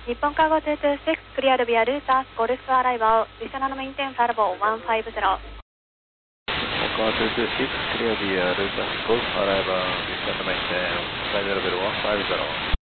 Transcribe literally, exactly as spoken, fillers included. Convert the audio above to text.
日本カーゴにーにーろく、クリアルビアルータス、ゴルフアライバー、リサナのメインテンファルボーいちごゼロ。 One two two six, clear the uh, Lucas Golf Arrival, descend the maintain, flight level one five zero.